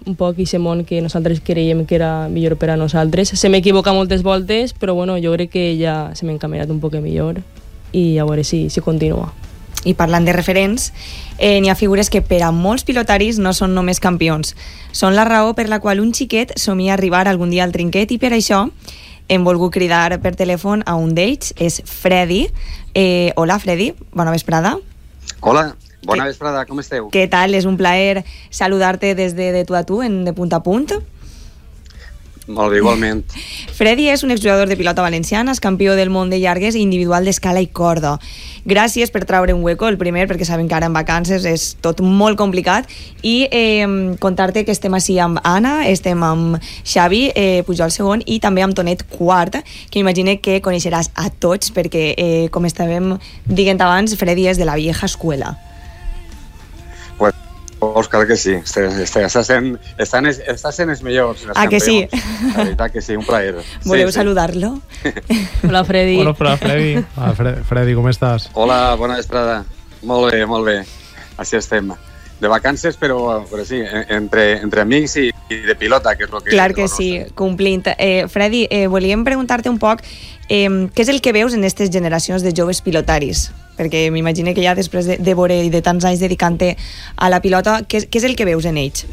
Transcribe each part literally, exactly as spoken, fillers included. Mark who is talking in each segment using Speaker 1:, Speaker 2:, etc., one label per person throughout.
Speaker 1: un poc aquest món que nosaltres creiem que era millor per a nosaltres. Se m'equivoca moltes voltes, però bueno, jo crec que ja se m'ha encaminat un poc millor i a veure si, si continua.
Speaker 2: I parlant de referents, eh, n'hi ha figures que per a molts pilotaris no són només campions. Són la raó per la qual un xiquet somia arribar algun dia al trinquet i per això hem volgut cridar per telèfon a un d'ells, és Freddy. Eh, hola, Freddy, bona vesprada.
Speaker 3: Hola, bona vesprada, com esteu?
Speaker 2: Què tal? És un plaer saludar-te des de, de tu a tu, en de punt a punt.
Speaker 3: Molt bé, igualment.
Speaker 2: Freddy és un exjugador de pilota valenciana, és campió del món de llargues i individual d'escala i corda. Gràcies per traure un hueco, el primer, perquè sabem que ara en vacances és tot molt complicat, i eh, contar-te que estem així amb Anna, estem amb Xavi eh, Pujol segon i també amb Tonet quart, que imagine que coneixeràs a tots perquè, eh, com estàvem dient abans, Freddy és de la vieja escuela.
Speaker 3: Pues Òscar, que sí, està, està, està, sent, estan, està sent els millors.
Speaker 2: Ah, que sí?
Speaker 3: La veritat que sí, un plaer.
Speaker 2: Voleu
Speaker 3: sí,
Speaker 2: saludar-lo?
Speaker 1: Hola, Freddy.
Speaker 4: Hola, Freddy. Hola, Freddy, com estàs?
Speaker 3: Hola, bona vesprada. Molt bé, molt bé. Així estem. De vacances, però, però sí, entre, entre amics i, i de pilota, que és el que...
Speaker 2: Clar que sí, complint. Eh, Freddy, eh, volíem preguntar-te un poc eh, què és el que veus en aquestes generacions de joves pilotaris? Perquè m'imagino que ja després de, de veure i de tants anys dedicant-te a la pilota, què, què és el que veus en ells?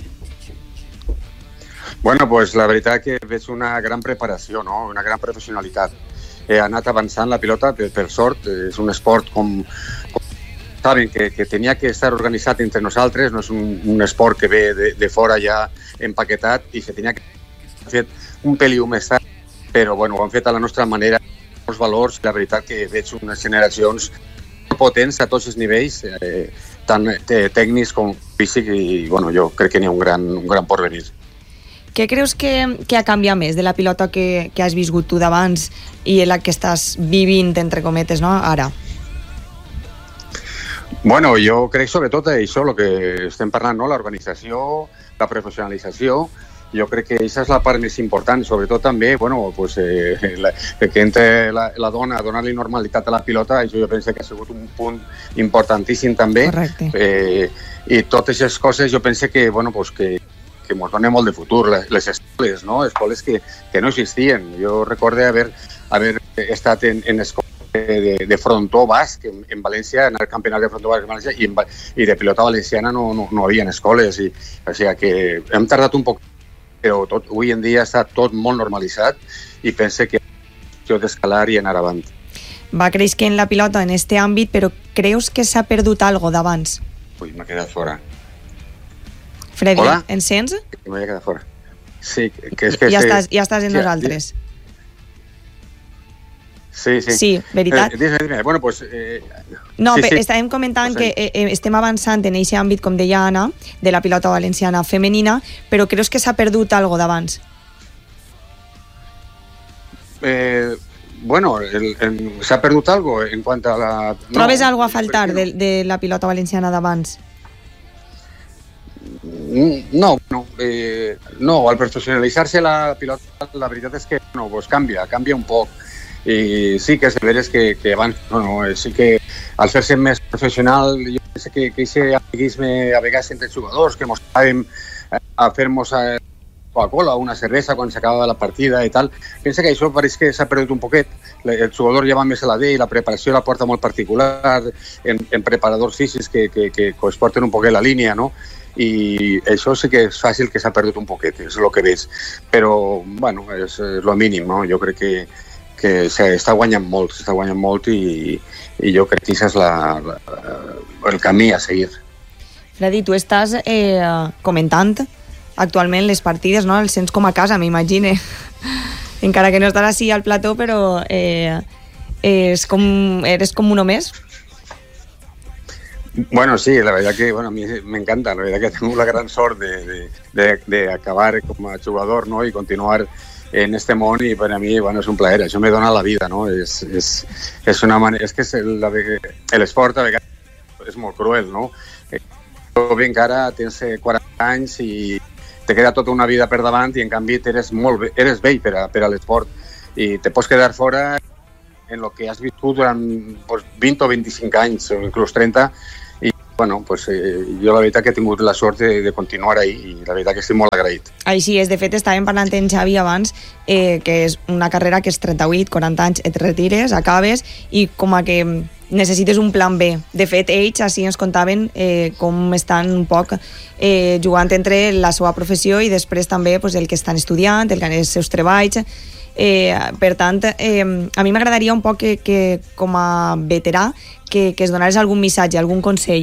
Speaker 3: Bueno, pues la veritat que veig una gran preparació, no? Una gran professionalitat. He anat avançant la pilota, per, per sort, és un esport com... com saben que, que tenia que estar organitzat entre nosaltres, no és un, un esport que ve de, de fora ja empaquetat i se tenia que fer un peliu més tard, però bueno, ho han fet a la nostra manera, els valors, la veritat que veig unes generacions potents a tots els nivells, eh, tant tècnics com físic, i bueno, jo crec que n'hi ha un gran, un gran porvenir.
Speaker 2: Què creus que, que ha canviat més de la pilota que, que has viscut tu d'abans i la que estàs vivint, entre cometes, no, ara?
Speaker 3: Bueno, jo crec sobretot això, el que estem parlant, no? L'organització, la professionalització. Jo crec que aquesta és la part més important, sobretot també, bueno, pues, eh, la, que entre la, la dona a donar-li normalitat a la pilota, això jo penso que ha sigut un punt importantíssim també.
Speaker 2: Correcte.
Speaker 3: Eh, I totes aquestes coses jo penso que, bueno, pues, que, que ens donen molt de futur, les, les escoles, no? Escoles que, que no existien. Jo recordo haver, haver estat en, en escoles de, de frontó basc en, en València, en el campionat de frontó basc en València, i, en, i de pilota valenciana no, no, no havia escoles, i, o sigui que hem tardat un poc, però tot, avui en dia està tot molt normalitzat i pense que és d'escalar i anar avant.
Speaker 2: Va creixent la pilota en este àmbit, però creus que s'ha perdut algo d'abans?
Speaker 3: Ui, m'ha quedat fora.
Speaker 2: Freddy,
Speaker 3: Hola?
Speaker 2: ens sents?
Speaker 3: M'ha quedat fora. Sí, que és que...
Speaker 2: Ja,
Speaker 3: sí,
Speaker 2: estàs, ja estàs en
Speaker 3: sí,
Speaker 2: nosaltres.
Speaker 3: Sí, sí.
Speaker 2: Sí, veritat.
Speaker 3: Eh, dime, dime. Bueno, pues... Eh,
Speaker 2: no,
Speaker 3: sí, sí.
Speaker 2: estàvem comentant
Speaker 3: pues,
Speaker 2: que eh, estem avançant en aquest àmbit, com deia Anna, de la pilota valenciana femenina, però creus que s'ha perdut algo d'abans?
Speaker 3: Eh, bueno, el, el, s'ha perdut algo en quant a la... No,
Speaker 2: Trobes algo a faltar de, de la pilota valenciana d'abans?
Speaker 3: No, no, eh, no, al professionalitzar-se la pilota, la veritat és que no, pues canvia, canvia un poc. I sí que és de veres que, que abans, no, no, sí que al fer-se més professional, jo penso que aquest amiguisme a vegades entre els jugadors, que ens acabem a fer-nos a Coca-Cola o una cervesa quan s'acaba la partida i tal, penso que això pareix que s'ha perdut un poquet. El jugador ja va més a la d'ell, la preparació la porta molt particular, en, en preparadors físics que, que, que, que es porten un poquet la línia, no? I això sí que és fàcil que s'ha perdut un poquet, és el que veig. Però, bueno, és el mínim, no? Jo crec que que s'està guanyant molt, s'està guanyant molt i, i jo crec que això és la, la, el camí a seguir.
Speaker 2: Freddy, tu estàs eh, comentant actualment les partides, no? El sents com a casa, m'imagine. Encara que no estàs així al plató, però eh, és com, eres com uno més.
Speaker 3: Bueno, sí, la verdad que bueno, a mí me encanta, la verdad que tengo la gran sort de, de, de, de acabar como jugador, ¿no? Y continuar en este món, i per a mi bueno, és un plaer, això me dona la vida, no? És, és, és una manera, és que l'esport a vegades és molt cruel, no? Jo bé encara tens quaranta anys i te queda tota una vida per davant i en canvi eres, molt, eres vell per a, per a l'esport i te pots quedar fora en el que has viscut durant pues, vint o vint-i-cinc anys o inclús trenta i bueno, pues, eh, jo la veritat que he tingut la sort de, de continuar ahí i la veritat que estic molt agraït.
Speaker 2: Així és, de fet estàvem parlant en Xavi abans, eh, que és una carrera que és trenta-vuit, quaranta anys, et retires, acabes, i com a que necessites un plan B. De fet, ells així ens contaven eh, com estan un poc eh, jugant entre la seva professió i després també pues, el que estan estudiant, el que els seus treballs. Eh, per tant, eh, a mi m'agradaria un poc que, que com a veterà que, que es donares algun missatge, algun consell.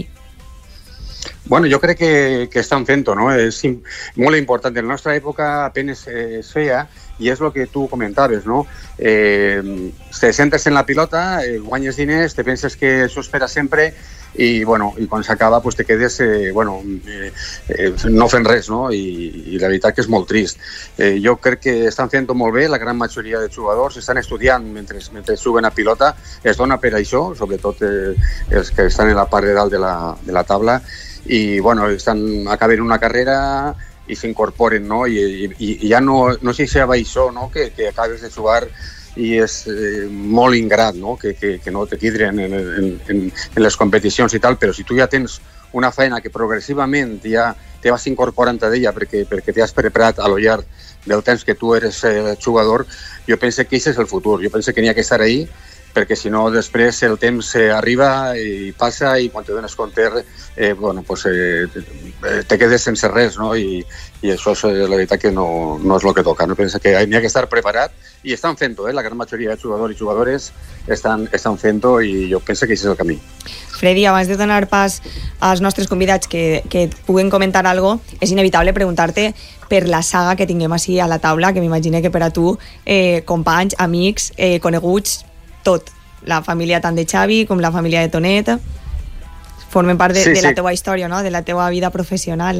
Speaker 3: Bueno, jo crec que, que estan fent-ho, no? És molt important. En la nostra època apenas eh, es feia, i és el que tu comentaves, no? Eh, te centres en la pilota, eh, guanyes diners, te penses que això es farà sempre, i, bueno, i quan s'acaba pues, te quedes eh, bueno, eh, eh, no fent res, no? I, i la veritat que és molt trist. Eh, jo crec que estan fent-ho molt bé, la gran majoria de jugadors estan estudiant mentre, mentre juguen a pilota, es dona per això, sobretot eh, els que estan en la part de dalt de la, de la taula, i bueno, estan, acaben una carrera i s'incorporen, no? I, i, i ja no, no sé si això, no? Que, que acabes de jugar i és eh, molt ingrat, no? Que, que, que no te quidren en, en, en, en les competicions i tal, però si tu ja tens una feina que progressivament ja te vas incorporant a ella perquè, perquè t'has preparat a lo llarg del temps que tu eres eh, jugador, jo penso que aquest és el futur, jo penso que n'hi ha que estar ahí, perquè si no després el temps eh, arriba i passa i quan te dones compte eh, bueno, pues, eh, te quedes sense res, no? I, i això és la veritat que no, no és el que toca. No? Penso que n'hi ha que estar preparat i estan fent-ho, eh? La gran majoria de jugadors i jugadores estan, estan fent-ho i jo penso que aquest és el camí.
Speaker 2: Freddy, abans de donar pas als nostres convidats que, que puguen comentar algo, és inevitable preguntar-te per la saga que tinguem així a la taula, que m'imagino que per a tu, eh, companys, amics, eh, coneguts, tot, la família tant de Xavi com la família de Tonet formen part de, sí, de la sí. teua història, no? De la teua vida professional.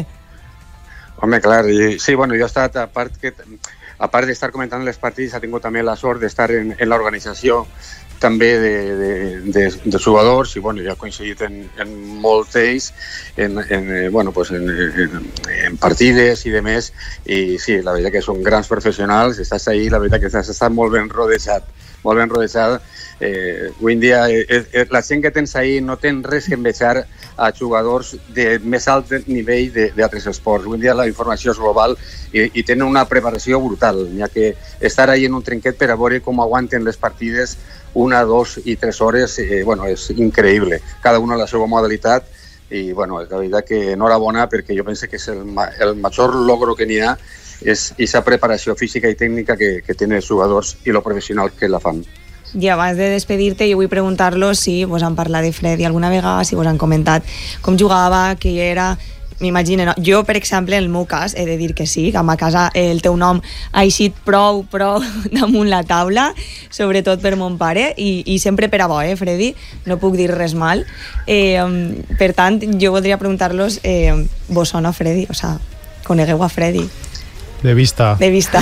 Speaker 3: Home, clar, i, sí, bueno, jo he estat, a part, que, a part d'estar comentant les partits, he tingut també la sort d'estar en, en l'organització també de, de, de, de jugadors i bueno, ja he coincidit en, en molts d'ells en, en, bueno, pues en, en, en partides i demés i sí, la veritat que són grans professionals, estàs ahí, la veritat que estàs, estàs molt ben rodejat, molt ben rodejat. Eh, avui en dia eh, eh, la gent que tens ahí no tens res que envejar a jugadors de més alt nivell d'altres esports. Avui en dia la informació és global i, i tenen una preparació brutal. N'hi ha que estar ahí en un trinquet per a veure com aguanten les partides una, dos i tres hores, eh, bueno, és increïble. Cada una la seva modalitat i bueno, la veritat que enhorabona perquè jo penso que és el, el major logro que n'hi ha és aquesta preparació física i tècnica que, que tenen els jugadors i lo professional que la fan.
Speaker 2: I abans de despedir-te, jo vull preguntar-los si vos han parlat de Freddy alguna vegada, si vos han comentat com jugava, què era, m'imagino, no? Jo, per exemple, en el meu cas, he de dir que sí, que a ma casa el teu nom ha eixit prou, prou damunt la taula, sobretot per mon pare, i, i sempre per a bo, eh, Freddy? No puc dir res mal. Eh, per tant, jo voldria preguntar-los, eh, vos sona Freddy? O sea, conegueu a Freddy?
Speaker 4: De vista.
Speaker 2: De vista.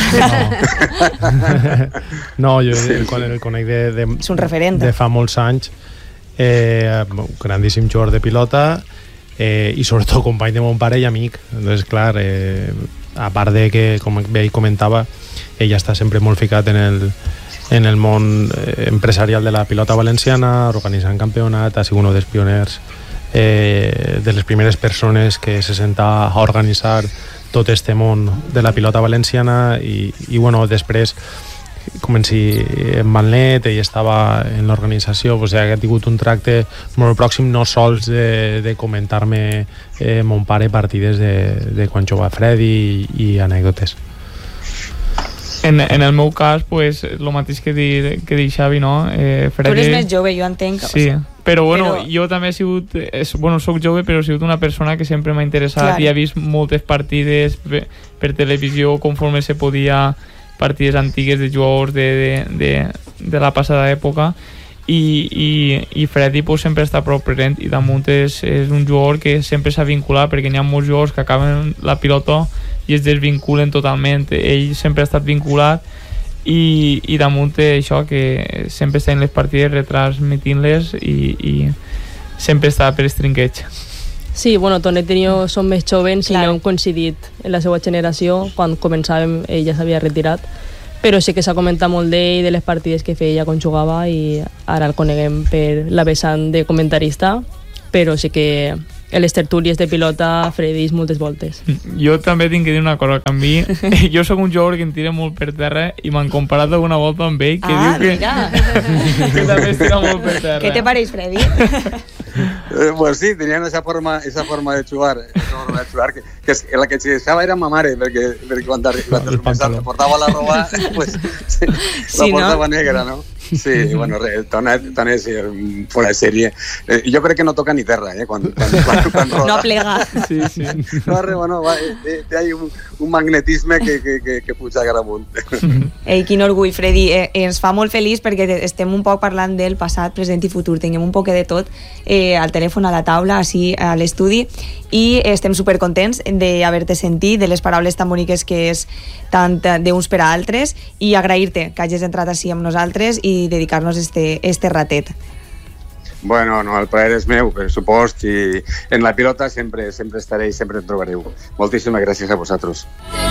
Speaker 4: No, no jo el, el conec de, de,
Speaker 2: és un referent.
Speaker 4: De fa molts anys. Eh, grandíssim jugador de pilota eh, i sobretot company de mon pare i amic. Entonces, clar, eh, a part de que, com ell comentava, ell està sempre molt ficat en el, en el món empresarial de la pilota valenciana, organitzant campionat, ha sigut un dels pioners, eh, de les primeres persones que se senta a organitzar tot este món de la pilota valenciana i, i bueno, després com en si en Manlet ell estava en l'organització, pues, ja ha tingut un tracte molt pròxim, no sols de, de comentar-me eh, mon pare partides de, de quan jugava Freddy i, i anècdotes.
Speaker 5: En, en el meu cas, pues, el mateix que dir, que dir Xavi, no? Eh, Freddy...
Speaker 2: Tu eres més jove, jo entenc.
Speaker 5: Sí, o sigui, però bueno,
Speaker 2: però...
Speaker 5: jo també he sigut, és, bueno, soc jove, però he sigut una persona que sempre m'ha interessat. Clar. I he vist moltes partides per, per televisió, conforme se podia, partides antigues de jugadors de, de, de, de la passada època, i, i, i Freddy pues, sempre està prou present, i damunt és, és un jugador que sempre s'ha vinculat, perquè n'hi ha molts jugadors que acaben la pilota i es desvinculen totalment. Ell sempre ha estat vinculat i, i damunt això, que sempre està en les partides retransmitint-les i, i sempre està per estrinqueig.
Speaker 1: Sí, bueno, Tonet i jo som més jovens i no hem coincidit en la seva generació. Quan començàvem ell ja s'havia retirat, però sí que s'ha comentat molt d'ell, de les partides que feia quan jugava, i ara el coneguem per la vessant de comentarista, però sí que en les tertúlies de pilota Freddy moltes voltes.
Speaker 5: Jo també tinc que dir una cosa, que a mi jo sóc un jugador que em tira molt per terra i m'han comparat alguna volta amb ell que
Speaker 2: ah,
Speaker 5: diu que, que també es tira molt per terra.
Speaker 2: Què te pareix, Freddy?
Speaker 3: Eh, pues sí, tenien esa forma, esa forma de jugar, esa forma de jugar que, que es, la que se deixava era ma mare, perquè, perquè quan, quan, quan portava la roba, pues, sí, sí, la portava no? negra, no? Sí, bueno, Tona és fora de sèrie. Eh, jo crec que no toca ni terra, eh, quan, quan, quan, quan roda.
Speaker 2: No plega.
Speaker 5: Sí, sí.
Speaker 3: No arriba, no, va, eh, té un, un magnetisme que, que, que, que puja a amunt.
Speaker 2: Ei, quin orgull, Freddy. Eh, ens fa molt feliç perquè estem un poc parlant del passat, present i futur. Tinguem un poc de tot eh, al telèfon, a la taula, així a l'estudi, i estem supercontents d'haver-te sentit, de les paraules tan boniques que és tant d'uns per a altres, i agrair-te que hagis entrat així amb nosaltres i dedicar-nos este, este ratet.
Speaker 3: Bueno, no, el plaer és meu, per supost, i en la pilota sempre, sempre estaré i sempre em trobareu. Moltíssimes gràcies a vosaltres.